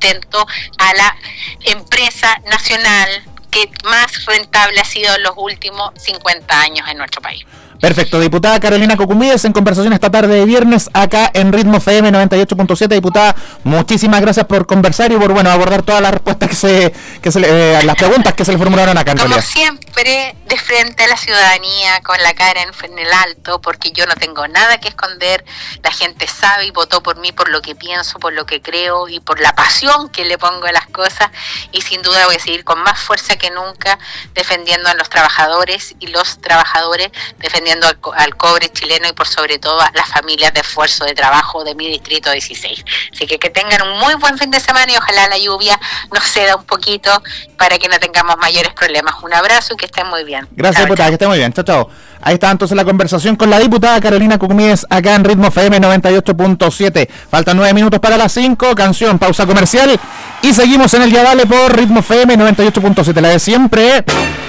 sustento a la empresa nacional que más rentable ha sido en los últimos 50 años en nuestro país. Perfecto, diputada Carolina Cocumides en conversación esta tarde de viernes acá en Ritmo FM 98.7. Diputada, muchísimas gracias por conversar y por abordar todas las respuestas las preguntas que se le formularon acá en Como realidad. siempre, de frente a la ciudadanía, con la cara en el alto, porque yo no tengo nada que esconder. La gente sabe y votó por mí por lo que pienso, por lo que creo y por la pasión que le pongo a las cosas, y sin duda voy a seguir con más fuerza que nunca defendiendo a los trabajadores y los trabajadores, defendiendo al cobre chileno y por sobre todo a las familias de esfuerzo de trabajo de mi distrito 16. Así que tengan un muy buen fin de semana y ojalá la lluvia nos ceda un poquito para que no tengamos mayores problemas. Un abrazo y que estén muy bien. Gracias, diputada, que esté muy bien. Chao, chao. Ahí está entonces la conversación con la diputada Carolina Cocumides acá en Ritmo FM 98.7. Faltan 9 minutos para las 5, canción, pausa comercial y seguimos en el Ya Dale por Ritmo FM 98.7, la de siempre.